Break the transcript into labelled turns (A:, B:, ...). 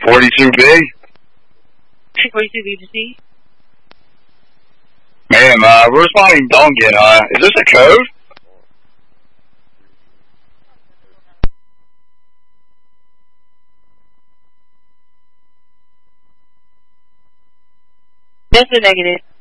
A: 42B?
B: 42B to C?
A: Ma'am, we're responding Duncan. Is this a code?
B: That's a negative.